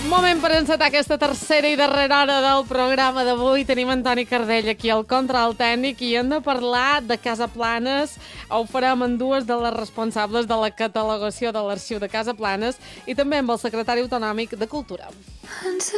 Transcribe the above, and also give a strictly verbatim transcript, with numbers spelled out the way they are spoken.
Moment per encetar aquesta tercera i darrera hora del programa d'avui. Tenim Antoni Cardell aquí al control tècnic i hem de parlar de Casa Planes. Ho farem amb dues de les responsables de la catalogació de l'arxiu de Casa Planes i també amb el secretari autonòmic de Cultura.